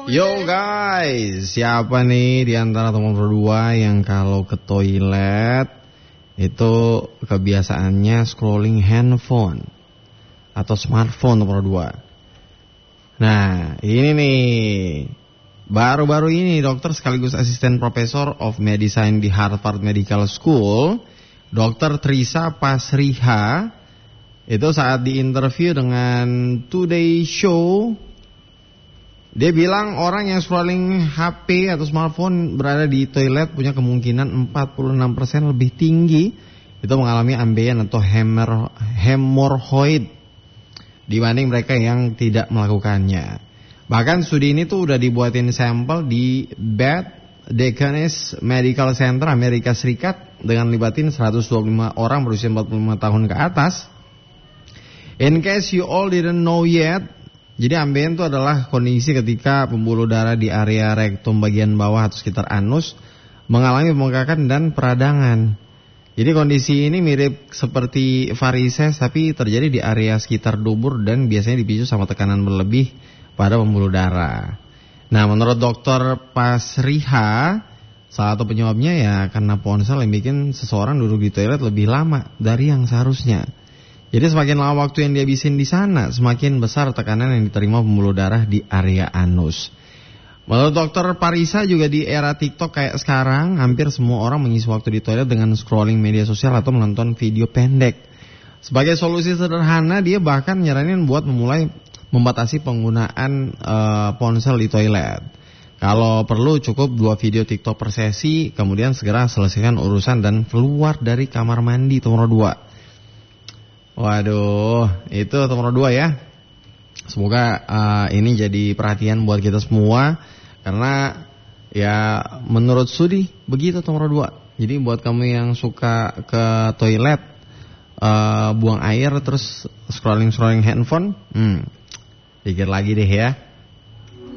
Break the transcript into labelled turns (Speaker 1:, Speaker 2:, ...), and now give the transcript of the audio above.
Speaker 1: Yo guys, siapa nih di antara teman berdua yang kalau ke toilet itu kebiasaannya scrolling handphone atau smartphone nomor 2? Nah, ini nih. Baru-baru ini dokter sekaligus asisten profesor of medicine di Harvard Medical School, Dr. Trisa Pasriha, itu saat diinterview dengan Today Show, dia bilang orang yang scrolling HP atau smartphone berada di toilet punya kemungkinan 46% lebih tinggi itu mengalami ambeien atau hemorrhoid dibanding mereka yang tidak melakukannya. Bahkan studi ini tuh udah dibuatin sampel di Beth Deaconess Medical Center Amerika Serikat dengan libatin 125 orang berusia 45 tahun ke atas. In case you all didn't know yet, jadi ambeien itu adalah kondisi ketika pembuluh darah di area rektum bagian bawah atau sekitar anus mengalami pembengkakan dan peradangan. Jadi kondisi ini mirip seperti varises tapi terjadi di area sekitar dubur dan biasanya dipicu sama tekanan berlebih pada pembuluh darah. Nah, menurut Dr. Pasriha, salah satu penyebabnya ya karena ponsel yang bikin seseorang duduk di toilet lebih lama dari yang seharusnya. Jadi semakin lama waktu yang dihabisin di sana, semakin besar tekanan yang diterima pembuluh darah di area anus. Menurut Dr. Parisa juga di era TikTok kayak sekarang, hampir semua orang mengisi waktu di toilet dengan scrolling media sosial atau menonton video pendek. Sebagai solusi sederhana, dia bahkan nyaranin buat memulai membatasi penggunaan ponsel di toilet. Kalau perlu cukup 2 video TikTok per sesi, kemudian segera selesaikan urusan dan keluar dari kamar mandi nomor 2. Waduh, itu nomor 2 ya. Semoga ini jadi perhatian buat kita semua. Karena ya menurut studi begitu nomor 2. Jadi buat kamu yang suka ke toilet, buang air terus scrolling handphone, pikir lagi deh ya.